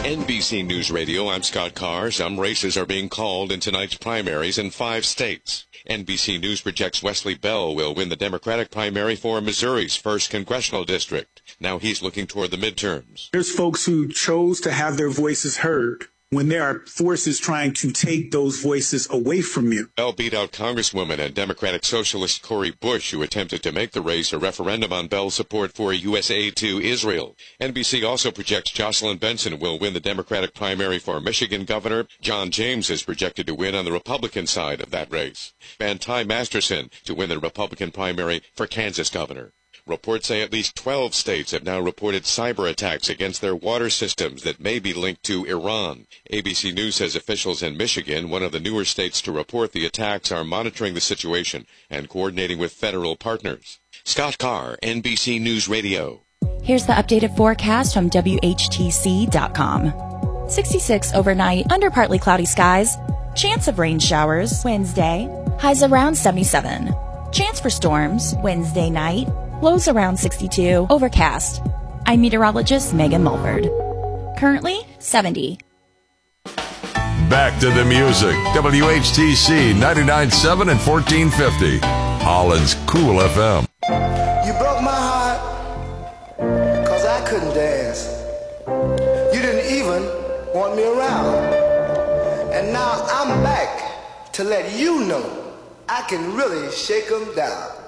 NBC News Radio, I'm Scott Carr. Some races are being called in tonight's primaries in 5 states. NBC News projects Wesley Bell will win the Democratic primary for Missouri's 1st congressional district. Now he's looking toward the midterms. There's folks who chose to have their voices heard when there are forces trying to take those voices away from you. Bell beat out Congresswoman and Democratic Socialist Cori Bush, who attempted to make the race a referendum on Bell's support for U.S. aid to Israel. NBC also projects Jocelyn Benson will win the Democratic primary for Michigan governor. John James is projected to win on the Republican side of that race. And Ty Masterson to win the Republican primary for Kansas governor. Reports say at least 12 states have now reported cyber attacks against their water systems that may be linked to Iran. ABC News says officials in Michigan, one of the newer states to report the attacks, are monitoring the situation and coordinating with federal partners. Scott Carr, NBC News Radio. Here's the updated forecast from WHTC.com. 66 overnight, under partly cloudy skies. Chance of rain showers Wednesday. Highs around 77. Chance for storms Wednesday night. Lows around 62, overcast. I'm meteorologist Megan Mulford. Currently 70. Back to the music. WHTC 99.7 and 1450. Holland's Cool FM. You broke my heart because I couldn't dance. You didn't even want me around. And now I'm back to let you know I can really shake 'em down.